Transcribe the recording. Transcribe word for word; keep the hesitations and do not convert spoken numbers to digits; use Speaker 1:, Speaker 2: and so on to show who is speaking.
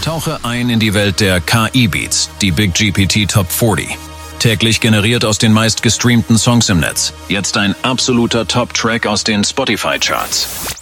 Speaker 1: Tauche ein in die Welt der K I-Beats, die Big G P T Top vierzig. Täglich generiert aus den meist gestreamten Songs im Netz. Jetzt ein absoluter Top-Track aus den Spotify-Charts.